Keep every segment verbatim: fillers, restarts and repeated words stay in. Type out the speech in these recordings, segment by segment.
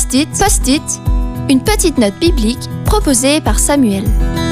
Post-it, Post-it, une petite note biblique proposée par Samuel.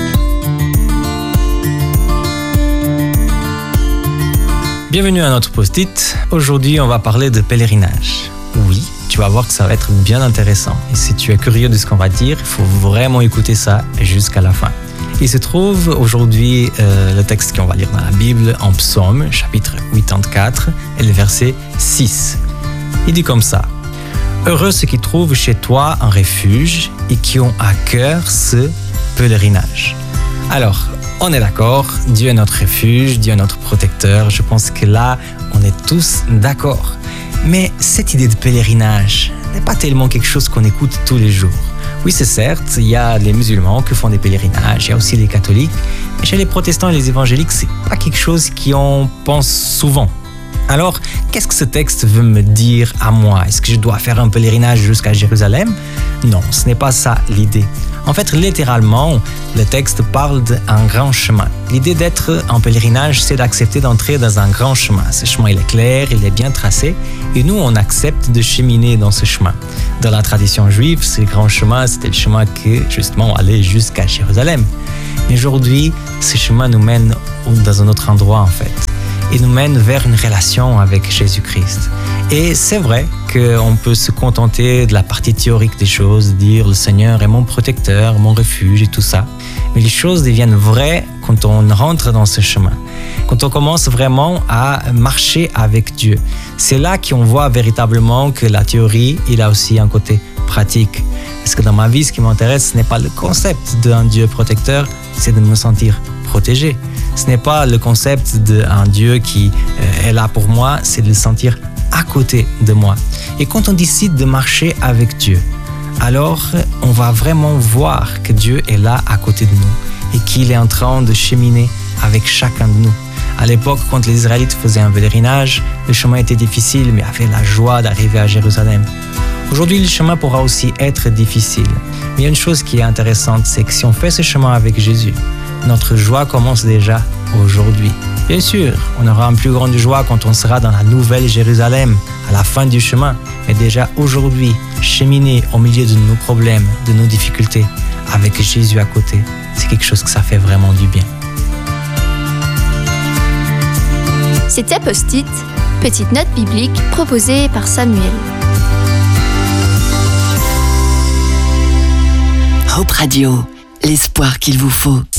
Bienvenue à notre Post-it. Aujourd'hui, on va parler de pèlerinage. Oui, tu vas voir que ça va être bien intéressant. Et si tu es curieux de ce qu'on va dire, il faut vraiment écouter ça jusqu'à la fin. Il se trouve aujourd'hui euh, le texte qu'on va lire dans la Bible en Psaume, chapitre quatre-vingt-quatorze, et le verset six. Il dit comme ça: Heureux ceux qui trouvent chez toi un refuge et qui ont à cœur ce pèlerinage. Alors, on est d'accord, Dieu est notre refuge, Dieu est notre protecteur. Je pense que là, on est tous d'accord. Mais cette idée de pèlerinage n'est pas tellement quelque chose qu'on écoute tous les jours. Oui, c'est certes, il y a les musulmans qui font des pèlerinages, il y a aussi les catholiques. Mais chez les protestants et les évangéliques, c'est pas quelque chose qu'on pense souvent. Alors, qu'est-ce que ce texte veut me dire à moi? Est-ce que je dois faire un pèlerinage jusqu'à Jérusalem? Non, ce n'est pas ça l'idée. En fait, littéralement, le texte parle d'un grand chemin. L'idée d'être en pèlerinage, c'est d'accepter d'entrer dans un grand chemin. Ce chemin, il est clair, il est bien tracé, et nous, on accepte de cheminer dans ce chemin. Dans la tradition juive, ce grand chemin, c'était le chemin qui, justement, allait jusqu'à Jérusalem. Mais aujourd'hui, ce chemin nous mène dans un autre endroit, en fait. Et nous mène vers une relation avec Jésus-Christ. Et c'est vrai qu'on peut se contenter de la partie théorique des choses, dire le Seigneur est mon protecteur, mon refuge et tout ça. Mais les choses deviennent vraies quand on rentre dans ce chemin, quand on commence vraiment à marcher avec Dieu. C'est là qu'on voit véritablement que la théorie, il a aussi un côté pratique. Parce que dans ma vie, ce qui m'intéresse, ce n'est pas le concept d'un Dieu protecteur, c'est de me sentir protégé. Ce n'est pas le concept d'un Dieu qui est là pour moi, c'est de le sentir à côté de moi. Et quand on décide de marcher avec Dieu, alors on va vraiment voir que Dieu est là à côté de nous et qu'il est en train de cheminer avec chacun de nous. À l'époque, quand les Israélites faisaient un pèlerinage, le chemin était difficile, mais avaient la joie d'arriver à Jérusalem. Aujourd'hui, le chemin pourra aussi être difficile. Mais il y a une chose qui est intéressante, c'est que si on fait ce chemin avec Jésus, notre joie commence déjà aujourd'hui. Bien sûr, on aura une plus grande joie quand on sera dans la nouvelle Jérusalem, à la fin du chemin. Mais déjà aujourd'hui, cheminer au milieu de nos problèmes, de nos difficultés, avec Jésus à côté, c'est quelque chose que ça fait vraiment du bien. C'était Post-it, petite note biblique proposée par Samuel. Hope Radio, l'espoir qu'il vous faut.